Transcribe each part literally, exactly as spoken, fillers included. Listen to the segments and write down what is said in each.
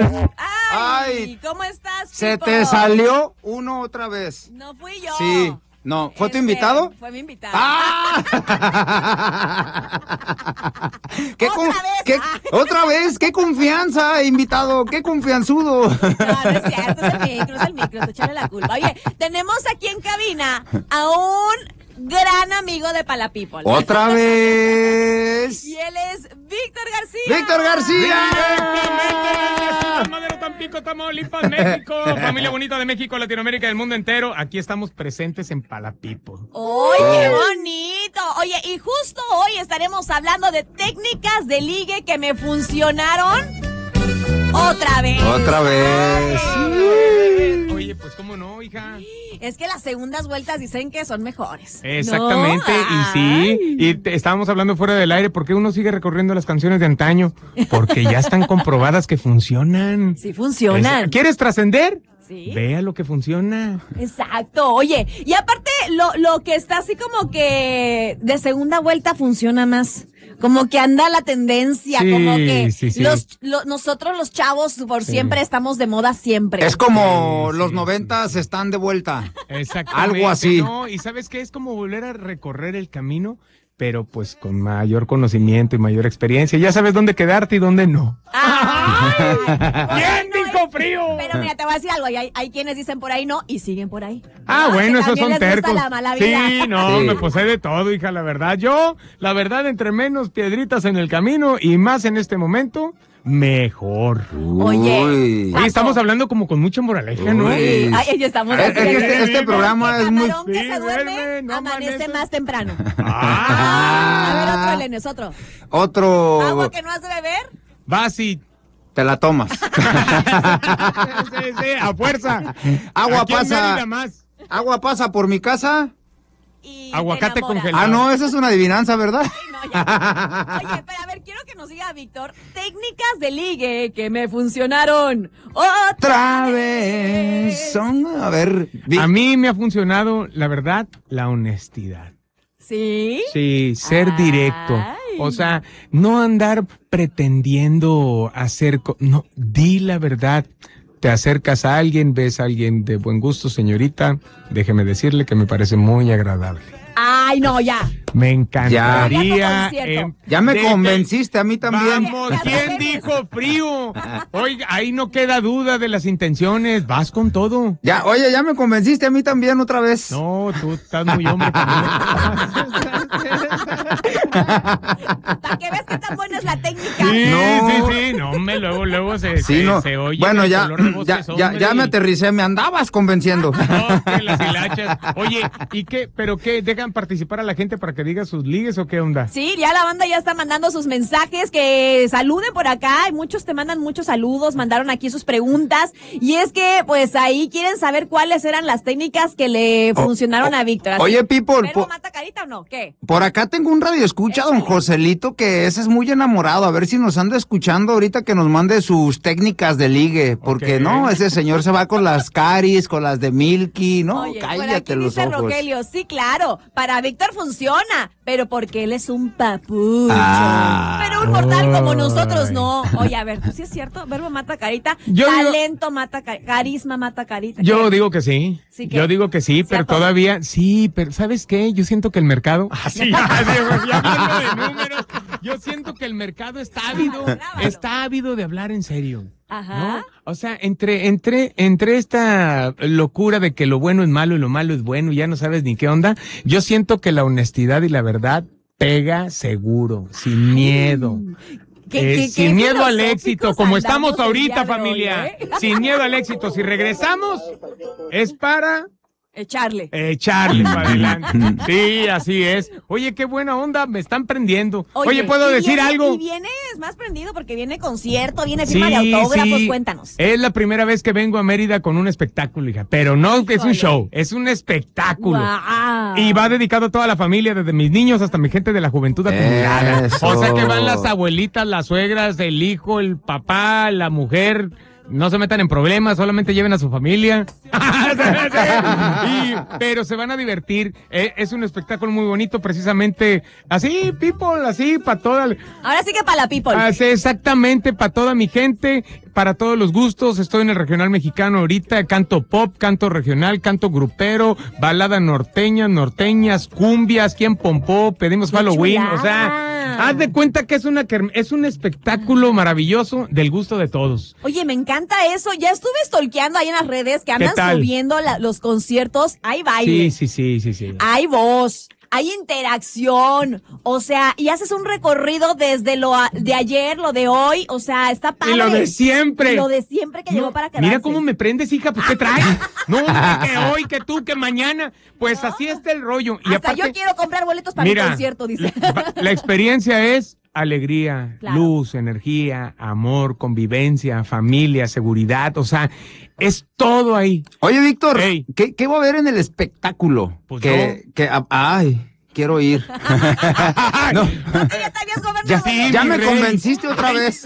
Ay, Ay, ¿cómo estás, se Pipo? te salió uno otra vez. No fui yo. Sí. No, ¿fue Este, tu invitado? Fue mi invitado. ¡Ah! ¿Qué ¡Otra con- vez! qué- Ah. ¡Otra vez! ¡Qué confianza, invitado! ¡Qué confianzudo! No, no es cierto, es el micro, es el micro, tú échale la culpa. Oye, tenemos aquí en cabina a un gran amigo de Pala People. ¡Otra vez! Y él es Víctor García. ¡Víctor García! Directamente, Madero, Tampico, Tamaulipas, México, familia bonita de México, Latinoamérica y del mundo entero. Aquí estamos presentes en Pala People. ¡Uy, qué bonito! Oye, y justo hoy estaremos hablando de técnicas de ligue que me funcionaron otra vez. ¡Otra vez! Oye, pues cómo no, hija. Es que las segundas vueltas dicen que son mejores. Exactamente, ¿No? y sí, y te- estábamos hablando fuera del aire, ¿por qué uno sigue recorriendo las canciones de antaño? Porque ya están comprobadas que funcionan. Sí funcionan. Es- ¿Quieres trascender? Sí. Vea lo que funciona. Exacto, oye, y aparte lo, lo que está así como que de segunda vuelta funciona más, como que anda la tendencia, Sí, como que sí, sí. Los, lo- nosotros los chavos por siempre estamos de moda siempre. Es como Sí, los sí, noventas están de vuelta. Exactamente. Algo así. No, y ¿sabes qué? Es como volver a recorrer el camino, pero pues con mayor conocimiento y mayor experiencia. Ya sabes dónde quedarte y dónde no. ¡Ay! ¡Bien, Bueno, dijo frío! Pero mira, te voy a decir algo, hay, hay quienes dicen por ahí no y siguen por ahí. Ah, No, bueno, que esos también son les gusta tercos. la mala vida. Sí, no, Sí. me posee de todo, hija, la verdad. Yo, la verdad, entre menos piedritas en el camino y más en este momento, mejor. Oye. Uy. Oye, estamos hablando como con mucha moraleja, ¿no? Uy. Ay, ya estamos Es- así, es que ya- este- este programa El es muy- camarón que Sí, se duerme, duerme, no amanece amanece. más temprano. Ah. A ver, otro, Elena, es otro. Otro. Agua que no has de beber. Vas y... Te la tomas. sí, sí, a fuerza. Agua Aquí en pasa. Mérida más. Agua pasa por mi casa. Y te Aguacate enamoras. congelado. Ah, no, esa es una adivinanza, ¿verdad? Ay, no, ya. Oye, pero a ver, quiero que nos diga Víctor, técnicas de ligue que me funcionaron otra Otra vez. Son, a ver. vi- A mí me ha funcionado, la verdad, la honestidad. ¿Sí? Sí, ser Ay. directo. O sea, no andar pretendiendo hacer... co- No, di la verdad. Te acercas a alguien, ves a alguien de buen gusto, señorita, déjeme decirle que me parece muy agradable. Ay, no, ya. Me Ya. encantaría... concierto. Ya me de- convenciste a mí también. Vamos, Ya ¿quién sabes. dijo frío? Oiga, ahí no queda duda de las intenciones, vas con todo. Ya, oye, ya me convenciste a mí también otra vez. No, tú estás muy hombre. Para que veas qué tan buena es la técnica. Sí, No. sí, sí, no, me luego, luego se, Sí, se, no. se oye. Bueno, el ya, color de voz ya, que es ya, hombre ya me y- aterricé, me andabas convenciendo. No, que las hilachas. Oye, ¿y qué? ¿Pero qué? ¿Dejan participar a la gente para que diga sus ligues o qué onda? Sí, ya la banda ya está mandando sus mensajes, que saluden por acá, y muchos te mandan muchos saludos, mandaron aquí sus preguntas, y es que pues ahí quieren saber cuáles eran las técnicas que le O- funcionaron o- a Víctor. Así, Oye, people, ¿verbo po- mata carita o no? ¿Qué? Por acá tengo un radio escucha, don Joselito, que ese es muy enamorado. A ver si nos anda escuchando ahorita que nos mande sus técnicas de ligue. Porque Ok. no, ese señor se va con las caris, con las de Milky. No, Oye, por cállate aquí los dice ojos. Rogelio, sí, claro, para Víctor funciona, pero porque él es un papucho. Ah. Pero un mortal como Ay. nosotros no. Oye, a ver, ¿tú sí es cierto? Verbo mata carita, Yo digo- talento mata carita, carisma mata carita. Yo ¿Qué? digo que sí. Sí, ¿qué? Yo digo que sí, pero ¿Cierto? todavía, sí, pero ¿sabes qué? Yo siento que el mercado... Así, ya hablando de números, yo siento que el mercado está ávido, Grábalo. está ávido de hablar en serio. Ajá. ¿No? O sea, entre, entre, entre esta locura de que lo bueno es malo y lo malo es bueno y ya no sabes ni qué onda, yo siento que la honestidad y la verdad pega seguro, sin miedo. ¿Qué- Eh, qué- qué sin miedo al filosóficos éxito, como andamos estamos el ahorita, día de hoy, familia. ¿eh? Sin miedo al éxito. Si regresamos, es para Echarle. echarle para adelante. Sí, así es. Oye, qué buena onda, me están prendiendo. Oye, ¿puedo y decir viene- algo? Y vienes más prendido porque viene concierto, viene firma de Sí, autógrafos, sí. cuéntanos. Es la primera vez que vengo a Mérida con un espectáculo, hija. Pero no que es un Híjole. show, es un espectáculo. Guau. Y va dedicado a toda la familia, desde mis niños hasta mi gente de la juventud acumulada. Eso. O sea que van las abuelitas, las suegras, el hijo, el papá, la mujer. No se metan en problemas, solamente lleven a su familia. Y- pero se van a divertir. Eh, es un espectáculo muy bonito, precisamente así, people, así, para toda. Ahora sí que para la people. Así, exactamente, para toda mi gente. para todos los gustos. Estoy en el regional mexicano ahorita. Canto pop, canto regional, canto grupero, balada norteña, norteñas, cumbias, quien pompó, pedimos ¡Qué Halloween. chulada! O sea, haz de cuenta que es una kerm- es un espectáculo maravilloso del gusto de todos. Oye, me encanta eso. Ya estuve stalkeando ahí en las redes que andan tal? subiendo la- los conciertos. Hay baile, Sí, sí, sí, sí, sí. hay voz, hay interacción. O sea, y haces un recorrido desde lo a- de ayer, lo de hoy. O sea, está padre. Y lo de siempre. Y lo de siempre que No, llegó para quedarse. mira cómo me prendes, hija, pues ¿qué traes? No, hombre, que hoy, que tú, que mañana. Pues así está el rollo. Y Hasta aparte, yo quiero comprar boletos para mira, mi concierto, dice. La, la experiencia es alegría, Claro. luz, energía, amor, convivencia, familia, seguridad, o sea, es todo ahí. Oye, Víctor, Ey. ¿qué, ¿qué va a haber en el espectáculo? Pues que, que, ah, ay, quiero ir. No, No, que ya te habías gobernado. Ya sí, ya mi me rey. convenciste otra vez.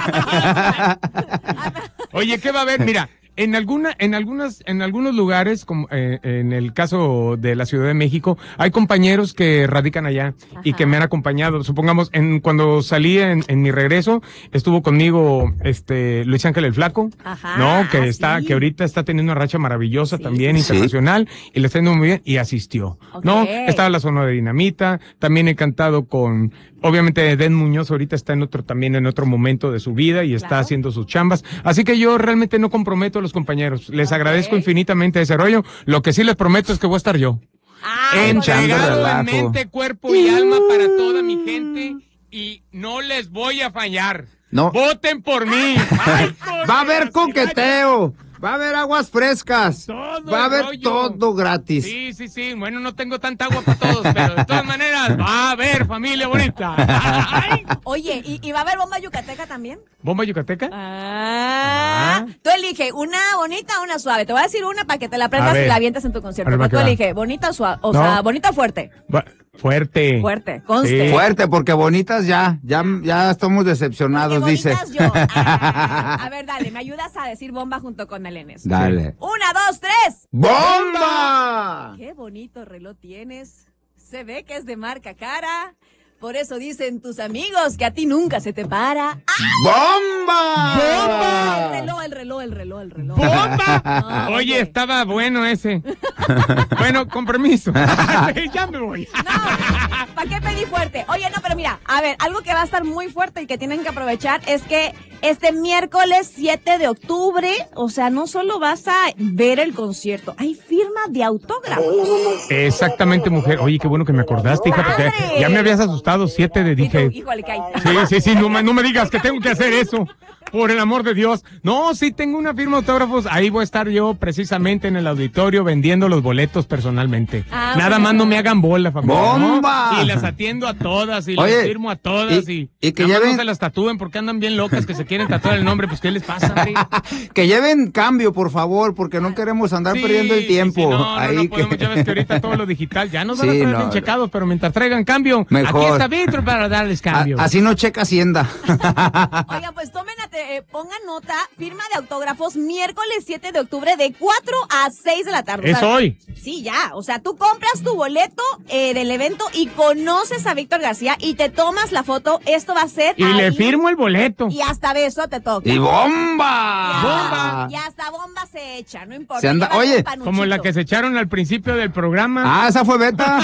Oye, ¿qué va a haber? Mira, en alguna, en algunas, en algunos lugares, como eh, en el caso de la Ciudad de México, hay compañeros que radican allá y Ajá. que me han acompañado. Supongamos, en cuando salí en, en mi regreso, estuvo conmigo este Luis Ángel el Flaco, Ajá, ¿no? Que ah, está, sí. que ahorita está teniendo una racha maravillosa Sí, también, sí, sí. internacional, y le está yendo muy bien, y asistió. Ok. ¿No? Estaba la zona de Dinamita, también he cantado con, obviamente, Eden Muñoz ahorita está en otro, también en otro momento de su vida y está Claro. haciendo sus chambas. Así que yo realmente no comprometo a los compañeros. Les Ok. agradezco infinitamente ese rollo. Lo que sí les prometo es que voy a estar yo. Ay, Echando Entregado relajo. en mente, cuerpo y alma para toda mi gente y no les voy a fallar. No. Voten por mí. Ay, Va a haber con- coqueteo, va a haber aguas frescas, Todo va a el haber rollo. todo gratis. Sí, sí, sí. Bueno, no tengo tanta agua para todos, pero de todas maneras va a haber familia bonita. Ay. Oye, ¿y, y va a haber bomba yucateca también? ¿Bomba yucateca? Ah. Ah. Tú elige una bonita o una suave. Te voy a decir una para que te la A aprendas ver. y la avientes en tu concierto. A ver, Pero va tú que va. elige, bonita o suave. O No. sea, bonita o fuerte. Va- Fuerte. Fuerte, conste. Sí. Fuerte, porque bonitas ya, ya, ya estamos decepcionados, Porque dice. bonitas yo. Ah, a ver, dale, me ayudas a decir bomba junto con Melenes. Dale. Una, dos, tres. ¡Bomba! Qué bonito reloj tienes. Se ve que es de marca cara. Por eso dicen tus amigos que a ti nunca se te para. ¡Ah! ¡Bomba! El reloj, el reloj, el reloj, el reloj. ¡Bomba! No, Oye, oye. estaba bueno ese. Bueno, con permiso. Ya me voy. No, ¿para qué pedí fuerte? Oye, no, pero mira, a ver, algo que va a estar muy fuerte y que tienen que aprovechar es que este miércoles siete de octubre, o sea, no solo vas a ver el concierto, hay firma de autógrafos. Exactamente, mujer. Oye, qué bueno que me acordaste, hija, porque ¡Padre! ya me habías asustado. Siete de Y tú, dije. híjole, cae. Sí, sí, sí, no, me- no me digas que tengo que hacer eso. Por el amor de Dios. No, sí tengo una firma de autógrafos. Ahí voy a estar yo precisamente en el auditorio vendiendo los boletos personalmente. Ah, Nada bueno. más no me hagan bola, familia. ¿no? ¡Bomba! Y las atiendo a todas y Oye, les firmo a todas y- y, y que nada más lleven- no se las tatúen porque andan bien locas que se quieren tatuar el nombre. Pues, ¿qué les pasa, hombre? Que lleven cambio, por favor, porque no queremos andar Sí, perdiendo el sí, tiempo. sí, no, no, Ahí no que- podemos, ya ves que ahorita todo lo digital ya nos van Sí, a traer no, bien no. checados, pero mientras traigan cambio, Mejor. aquí está Víctor para darles cambio. A- así no checa Hacienda. Oigan, pues tomen, ate- eh, pongan nota, firma de autógrafos, miércoles siete de octubre de cuatro a seis de la tarde. Es O sea, hoy. Sí, ya. O sea, tú compras tu boleto eh, del evento y conoces a Víctor García y te tomas la foto. Esto va a ser. Y le ahí, firmo el boleto. Y hasta beso te toca. ¡Y Y bomba! hasta- ¡Bomba! Y hasta bomba se echa, no importa. Se anda- Llévate oye, un panuchito. Como la que se echaron al principio del programa. Ah, esa fue Beta.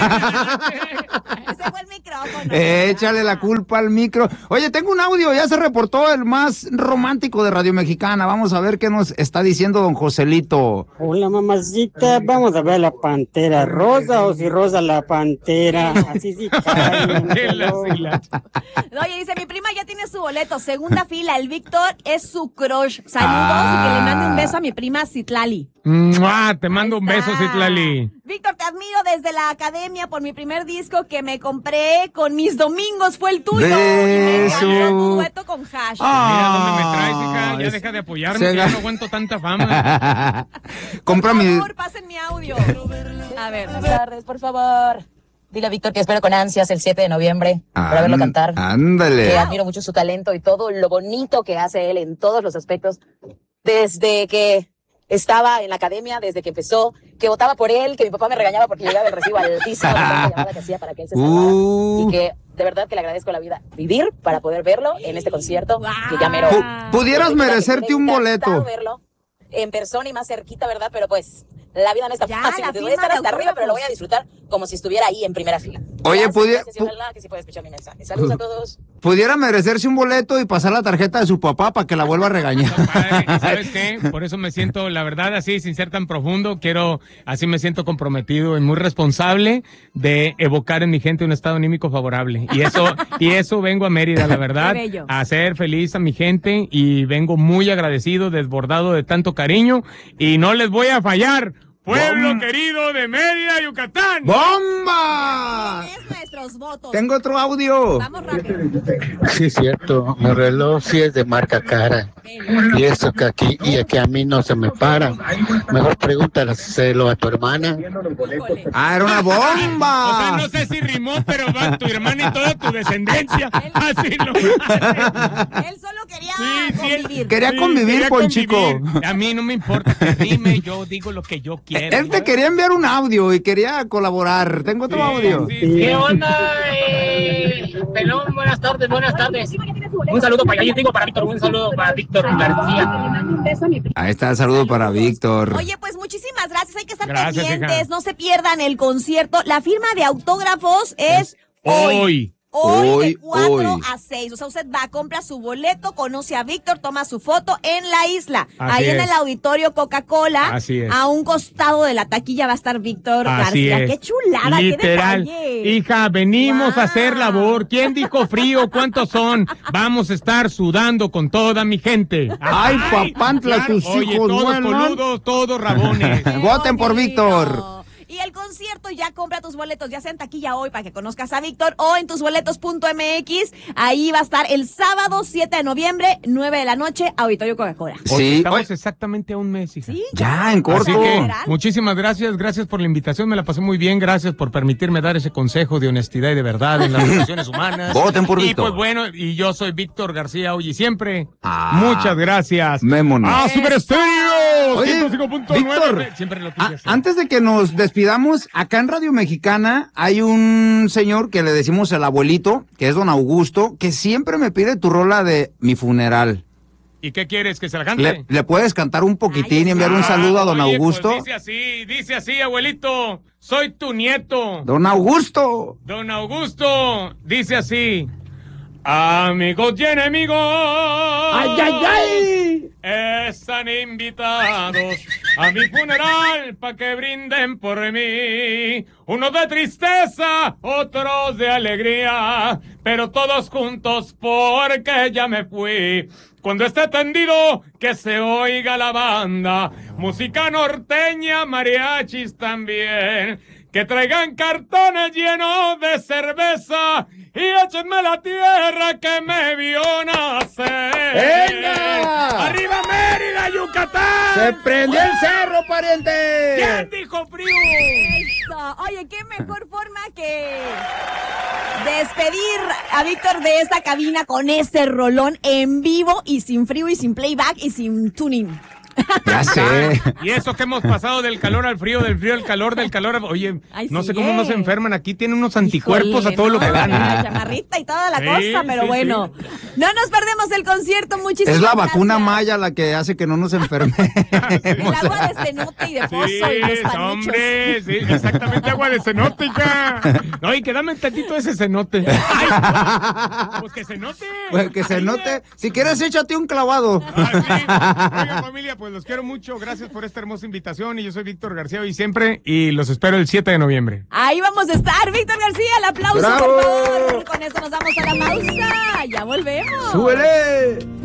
Ese fue el micrófono. Échale la culpa al micro. Oye, tengo un audio, ya se reportó el más romántico de Radio Mexicana. Vamos a ver qué nos está diciendo don Joselito. Hola mamacita, vamos a ver la pantera rosa o si rosa la pantera, así sí cae. De la fila. Oye, dice, mi prima ya tiene su boleto, segunda fila, el Víctor es su crush. Saludos y que le mande un beso a mi prima Citlali. ¡Mua! Te mando un Ahí beso, está. Citlali. Víctor, te admiro desde la academia por mi primer disco que me compré con mis domingos, fue el tuyo. Beso. Y me encantó tu dueto con Hash. Mira dónde me traes, hija. Ya es- deja de apoyarme, se que ya ga- no aguanto tanta fama. Compra Por mi... favor, pasen mi audio. A ver, Buenas tardes, por favor. Dile a Víctor que espero con ansias el siete de noviembre para verlo Án- cantar. Que Ándale. admiro mucho su talento y todo lo bonito que hace él en todos los aspectos. Desde que estaba en la academia, desde que empezó, que votaba por él, que mi papá me regañaba porque llegaba el recibo altísimo de tanta llamada que hacía para que él se salvara. Uh. Y que de verdad que le agradezco a la vida vivir para poder verlo en este concierto. Wow. Que ya mero. Pu- pudieras merecerte un boleto. Verlo en persona y más cerquita, ¿verdad? Pero pues la vida no está Ya, fácil. la Te voy a firma estar de hasta arriba, pero lo voy a autógrafos. disfrutar como si estuviera ahí en primera fila. Oye, Gracias, pudiera- gracias, y ojalá que sí pueda escuchar mi mensaje. Saludos a todos. Pudiera merecerse un boleto y pasar la tarjeta de su papá para que la vuelva a regañar. Padre, ¿y ¿sabes qué? Por eso me siento, la verdad, así, sin ser tan profundo, quiero, así me siento comprometido y muy responsable de evocar en mi gente un estado anímico favorable. Y eso, y eso vengo a Mérida, la verdad, Qué bello. a hacer feliz a mi gente y vengo muy agradecido, desbordado de tanto cariño y no les voy a fallar. Pueblo Bom- querido de Mérida, Yucatán. ¡Bomba! Es nuestros votos. Tengo otro audio. Vamos rápido. Sí, es cierto. Mi reloj sí es de marca cara. Y eso que aquí y que a mí no se me para. Mejor pregúntaselo a tu hermana. Híjole. Ah, era una O sea, bomba. no sé si rimó, pero va tu hermana y toda tu descendencia. Así lo Él solo quería Sí, sí, él- convivir. Quería convivir, quería Ponchico. convivir. A mí no me importa que rime, yo digo lo que yo quiero. Él te ¿no? quería enviar un audio y quería colaborar. Tengo otro Sí, audio. sí, sí. ¿Qué onda? Eh, pelón, buenas tardes, buenas tardes. Un saludo para allá, yo digo para Víctor, un saludo para Víctor García. Ahí está el saludo para Víctor. Oye, pues muchísimas gracias. Hay que estar Gracias, pendientes. hija. No se pierdan el concierto. La firma de autógrafos es hoy. Hoy. Hoy, Hoy, de cuatro hoy. a seis. O sea, usted va, compra su boleto, conoce a Víctor, toma su foto en la isla. Así Ahí en es. el auditorio Coca-Cola. Así es. A un costado de la taquilla va a estar Víctor Así García. es. ¡Qué chulada! Literal. ¡Qué detalle! Hija, venimos a hacer Wow. labor. ¿Quién dijo frío? ¿Cuántos son? Vamos a estar sudando con toda mi gente. Ay, papantla, tus Oye, hijos todos vuelan. coludos, todos rabones. ¡Qué Voten por bonito! Víctor. Y el concierto, ya compra tus boletos, ya sea en taquilla hoy para que conozcas a Víctor o en tusboletos punto m x. Ahí va a estar el sábado siete de noviembre, nueve de la noche, Auditorio Coca-Cola. Oye, Sí, estamos oye, exactamente a un mes, hija. Sí, ya en corto. Así que, Literal. muchísimas gracias, gracias por la invitación, me la pasé muy bien, gracias por permitirme dar ese consejo de honestidad y de verdad en las relaciones humanas. Voten por y Víctor. pues bueno, y yo soy Víctor García hoy y siempre. Ah. Muchas gracias. Mémonos. ¡Ah, Super Estéreo! Oye, ciento cinco punto Víctor, nueve. Siempre lo quise a- hacer. antes de que nos despidamos, acá en Radio Mexicana hay un señor que le decimos el abuelito, que es don Augusto, que siempre me pide tu rola de Mi Funeral. ¿Y qué quieres, que se la cante? ¿Le, le puedes cantar un poquitín Ay, y enviar un Ah, saludo a don oye, Augusto? Pues dice así, dice así, abuelito, soy tu nieto. Don Augusto. Don Augusto dice así: amigos y enemigos, ¡Ay, ay, ay! están invitados a mi funeral pa' que brinden por mí. Unos de tristeza, otros de alegría, pero todos juntos porque ya me fui. Cuando esté tendido, que se oiga la banda, música norteña, mariachis también. Que traigan cartones llenos de cerveza y échenme la tierra que me vio nacer. ¡Venga! ¡Arriba Mérida, Yucatán! ¡Se prendió el cerro, pariente! ¿Quién dijo frío? Eso. Oye, qué mejor forma que despedir a Víctor de esta cabina con ese rolón en vivo y sin frío y sin playback y sin tuning. Ya sé. Y eso que hemos pasado del calor al frío, del frío al calor, del calor al... Oye, Ay, no sí, sé cómo eh. no se enferman. Aquí tienen unos anticuerpos Híjole, a todo lo no, que dan. la chamarrita y toda la Sí, cosa, pero sí, bueno. sí. No nos perdemos el concierto, muchísimas Es la gracias. vacuna maya la que hace que no nos enfermemos. El agua de cenote y de pozo Sí, y los panuchos. hombre, sí, exactamente, agua de cenote, hija. No, y que dame tantito ese cenote. Ay, pues que se note. Pues que se note. Si quieres, échate un clavado. Ah, sí. Oigan, familia, pues los quiero mucho. Gracias por esta hermosa invitación. Y yo soy Víctor García hoy siempre. Y los espero el siete de noviembre. Ahí vamos a estar, Víctor García, el aplauso, ¡Bravo! por favor. Con esto nos damos a la pausa. Ya volvemos. ¡Súbele!